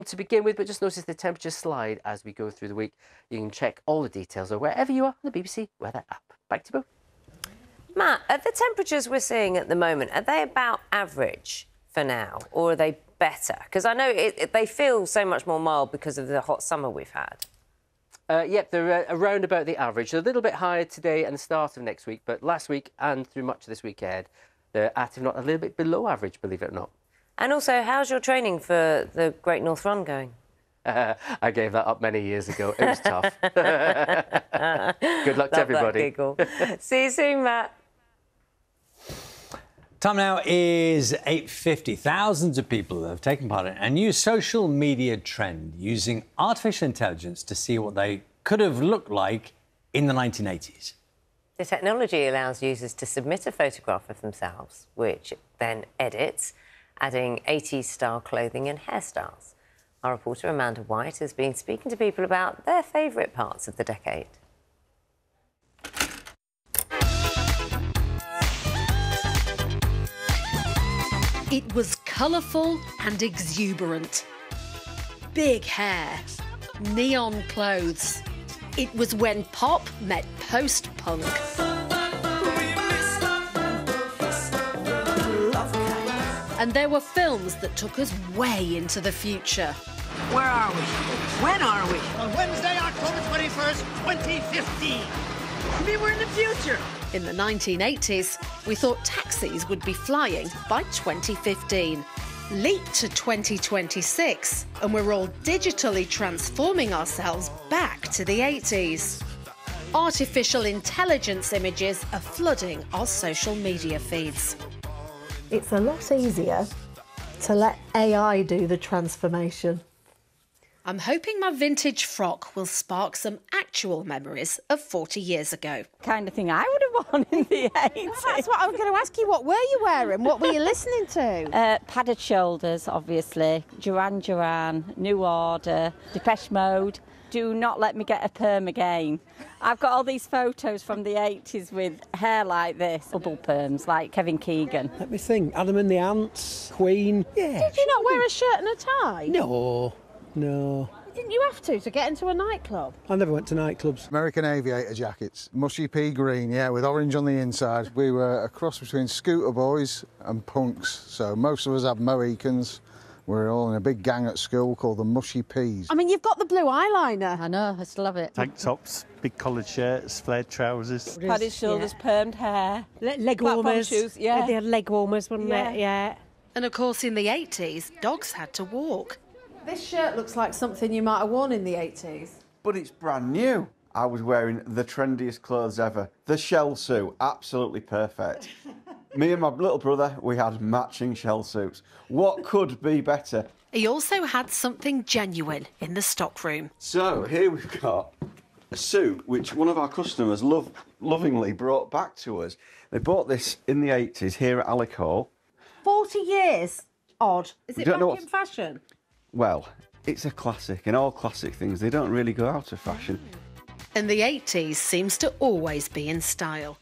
to begin with, but just notice the temperature slide as we go through the week. You can check all the details or wherever you are on the BBC Weather app. Back to you both. Matt, are the temperatures we're seeing at the moment, are they about average for now, or are they better? Because I know they feel so much more mild because of the hot summer we've had. Yep, they're around about the average. They're a little bit higher today and the start of next week, but last week and through much of this week ahead, they're at, if not a little bit below average, believe it or not. And also, how's your training for the Great North Run going? I gave that up many years ago. It was tough. Good luck to everybody. See you soon, Matt. Time now is 8:50. Thousands of people have taken part in a new social media trend using artificial intelligence to see what they could have looked like in the 1980s. The technology allows users to submit a photograph of themselves, which then edits, adding 80s-style clothing and hairstyles. Our reporter Amanda White has been speaking to people about their favourite parts of the decade. It was colourful and exuberant. Big hair, neon clothes. It was when pop met post-punk. And there were films that took us way into the future. Where are we? When are we? On Wednesday, October 21st, 2015. I mean, we're in the future. In the 1980s, we thought taxis would be flying by 2015. Leap to 2026, and we're all digitally transforming ourselves back to the 80s. Artificial intelligence images are flooding our social media feeds. It's a lot easier to let AI do the transformation. I'm hoping my vintage frock will spark some actual memories of 40 years ago. Kind of thing I would have worn in the 80s. Well, that's what I was going to ask you. What were you wearing? What were you listening to? Padded Shoulders, obviously. Duran Duran, New Order, Depeche Mode. Do not let me get a perm again. I've got all these photos from the 80s with hair like this. Bubble perms, like Kevin Keegan. Let me think. Adam and the Ants, Queen. Yeah. Did you not wear a shirt and a tie? No. Didn't you have to get into a nightclub? I never went to nightclubs. American Aviator jackets, mushy pea green, yeah, with orange on the inside. We were a cross between Scooter Boys and punks, so most of us had Mohicans. We were all in a big gang at school called the Mushy Peas. I mean, you've got the blue eyeliner. I know, I still love it. Tank tops, big collared shirts, flared trousers. Padded shoulders, permed hair. Leg warmers. Shoes, yeah. They had leg warmers, wouldn't it? Yeah. And of course, in the 80s, dogs had to walk. This shirt looks like something you might have worn in the 80s. But it's brand new. I was wearing the trendiest clothes ever. The shell suit, absolutely perfect. Me and my little brother, we had matching shell suits. What could be better? He also had something genuine in the stockroom. So here we've got a suit which one of our customers lovingly brought back to us. They bought this in the 80s here at Alec Hall. 40 years? Odd. Is it back in fashion? Well, it's a classic, and all classic things, they don't really go out of fashion. And the 80s seems to always be in style.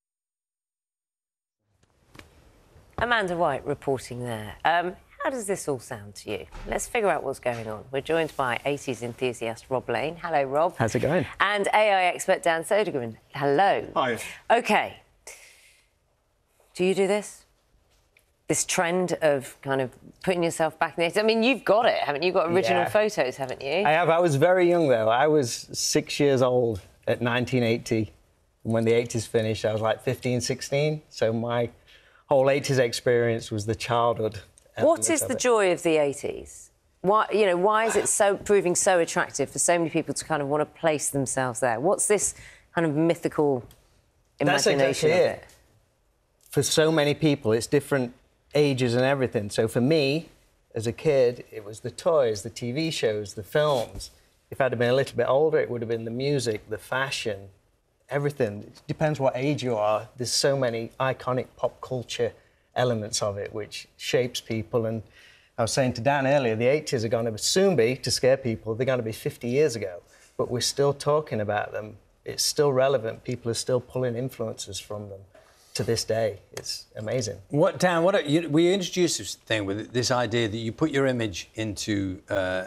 Amanda White reporting there. How does this all sound to you? Let's figure out what's going on. We're joined by 80s enthusiast Rob Lane. Hello, Rob. How's it going? And AI expert Dan Sodergren. Hello. Hi. OK. Do you do this? This trend of kind of putting yourself back in the 80s? I mean, you've got it, haven't you? You've got original photos, haven't you? I have. I was very young, though. I was 6 years old at 1980. And when the 80s finished, I was like 15, 16. So my whole 80s experience was the childhood. What is the joy of the 80s? Why is it proving so attractive for so many people to kind of want to place themselves there? What's this kind of mythical imagination of it? For so many people, it's different ages and everything. So for me, as a kid, it was the toys, the TV shows, the films. If I'd have been a little bit older, it would have been the music, the fashion, everything. It depends what age you are. There's so many iconic pop culture elements of it which shapes people. And I was saying to Dan earlier, the 80s are going to soon be, to scare people, they're going to be 50 years ago. But we're still talking about them. It's still relevant. People are still pulling influences from them. to this day. It's amazing. Dan, we introduced this thing with this idea that you put your image into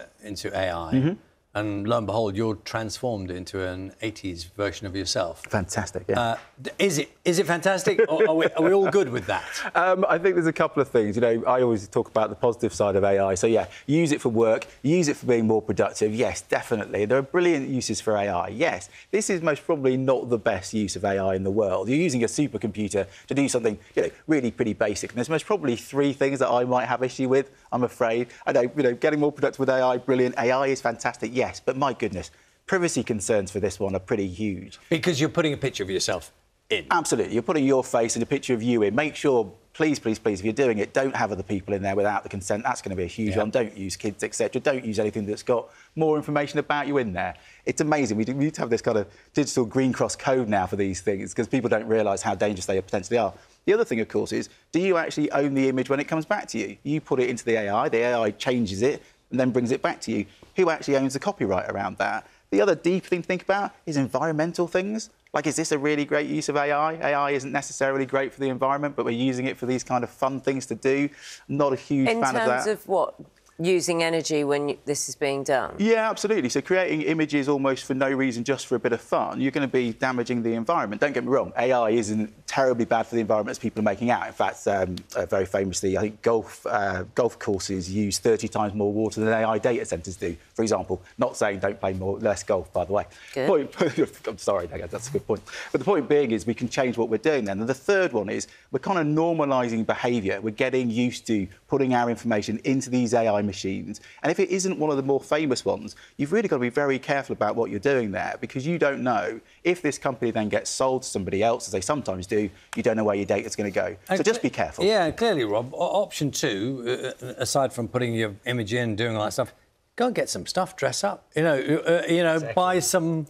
AI, and lo and behold, you're transformed into an 80s version of yourself. Fantastic, yeah. Is it fantastic, or are we all good with that? I think there's a couple of things. You know, I always talk about the positive side of AI. So, yeah, use it for work, use it for being more productive. Yes, definitely. There are brilliant uses for AI. Yes, this is most probably not the best use of AI in the world. You're using a supercomputer to do something, you know, really pretty basic. And there's most probably 3 things that I might have issue with, I'm afraid. I know, you know, getting more productive with AI, brilliant. AI is fantastic, yes, but my goodness, privacy concerns for this one are pretty huge. Because you're putting a picture of yourself in. Absolutely. You're putting your face and a picture of you in. Make sure, please, please, please, if you're doing it, don't have other people in there without the consent. That's going to be a huge one. Don't use kids, etc. Don't use anything that's got more information about you in there. It's amazing. We need to have this kind of digital green cross code now for these things because people don't realise how dangerous they potentially are. The other thing, of course, is do you actually own the image when it comes back to you? You put it into the AI changes it and then brings it back to you. Who actually owns the copyright around that? The other deep thing to think about is environmental things. Like, is this a really great use of AI? AI isn't necessarily great for the environment, but we're using it for these kind of fun things to do. Not a huge fan of that. In terms of what? Using energy when this is being done? Yeah, absolutely. So creating images almost for no reason, just for a bit of fun, you're going to be damaging the environment. Don't get me wrong, AI isn't terribly bad for the environment as people are making out. In fact, very famously, I think golf courses use 30 times more water than AI data centres do, for example. Not saying don't play less golf, by the way. I'm sorry, that's a good point. But the point being is we can change what we're doing then. And the third one is we're kind of normalising behaviour. We're getting used to putting our information into these AI machines. And if it isn't one of the more famous ones, you've really got to be very careful about what you're doing there because you don't know if this company then gets sold to somebody else, as they sometimes do, you don't know where your data's going to go. So just be careful. Yeah, clearly, Rob. Option 2, aside from putting your image in, doing all that stuff, go and get some stuff, dress up. Exactly. Buy some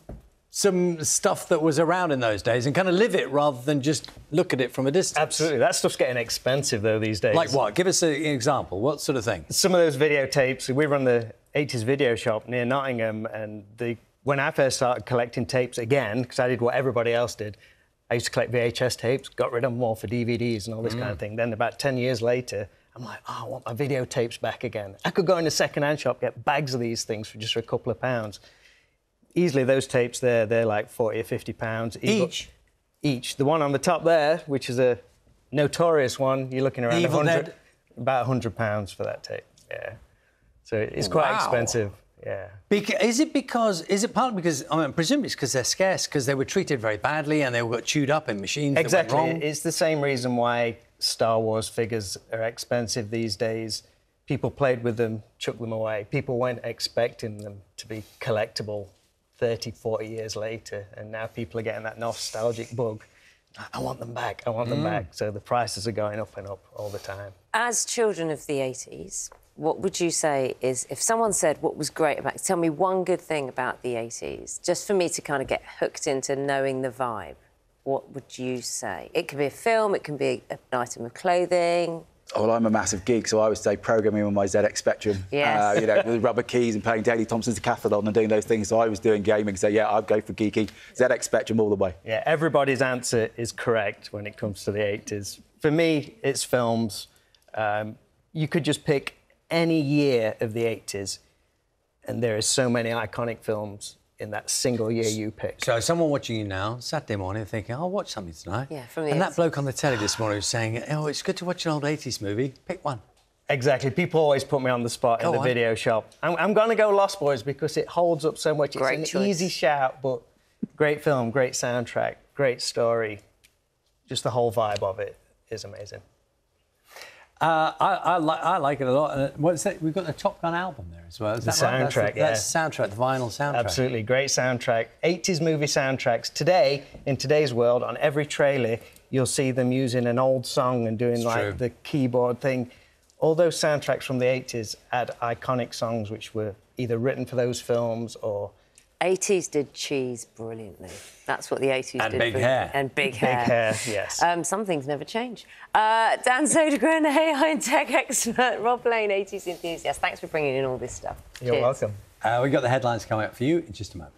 stuff that was around in those days and kind of live it rather than just look at it from a distance. Absolutely. That stuff's getting expensive, though, these days. Like what? Give us an example. What sort of thing? Some of those videotapes. We run the 80s video shop near Nottingham, and when I first started collecting tapes again, because I did what everybody else did, I used to collect VHS tapes, got rid of them all for DVDs and all this kind of thing. Then about 10 years later, I'm like, I want my videotapes back again. I could go in a second-hand shop, get bags of these things for a couple of pounds. Easily, those tapes they're like 40 or 50 pounds each. The one on the top there, which is a notorious one, you're looking around about £100 for that tape. Yeah, so it's quite expensive. Yeah. Is it partly because I presumably it's because they're scarce because they were treated very badly and they got chewed up in machines? Exactly. That went wrong? It's the same reason why Star Wars figures are expensive these days. People played with them, chucked them away. People weren't expecting them to be collectible 30, 40 years later, and now people are getting that nostalgic bug. I want them back, I want them back. So the prices are going up and up all the time. As children of the 80s, what would you say is, if someone said what was great about it, tell me one good thing about the 80s, just for me to kind of get hooked into knowing the vibe, what would you say? It could be a film, it can be an item of clothing. Well, I'm a massive geek, so I would say programming on my ZX Spectrum. Yes. With rubber keys and playing Daley Thompson's Decathlon and doing those things. So I was doing gaming, so yeah, I'd go for geeky. ZX Spectrum all the way. Yeah, everybody's answer is correct when it comes to the 80s. For me, it's films. You could just pick any year of the 80s, and there are so many iconic films in that single year you pick. So someone watching you now, Saturday morning, thinking, I'll watch something tonight. Yeah, from the And that bloke on the telly this morning was saying, oh, it's good to watch an old 80s movie. Pick one. Exactly. People always put me on the spot in the video shop. I'm going to go Lost Boys because it holds up so much. It's an easy shout, but great film, great soundtrack, great story. Just the whole vibe of it is amazing. I like it a lot. And what's that? We've got the Top Gun album there as well. Is the soundtrack, That's the soundtrack, the vinyl soundtrack. Absolutely, great soundtrack. 80s movie soundtracks. Today, in today's world, on every trailer, you'll see them using an old song and doing the keyboard thing. All those soundtracks from the 80s had iconic songs which were either written for those films or... 80s did cheese brilliantly. That's what the 80s did. And big hair. And big hair. Big hair, yes. Some things never change. Dan Sodergren, AI and tech expert. Rob Lane, 80s enthusiast. Thanks for bringing in all this stuff. You're welcome. We've got the headlines coming up for you in just a moment.